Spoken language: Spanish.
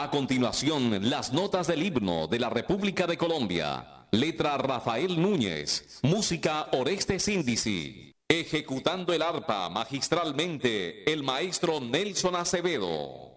A continuación, las notas del himno de la República de Colombia. Letra Rafael Núñez. Música Orestes Índici. Ejecutando el arpa magistralmente el maestro Nelson Acevedo.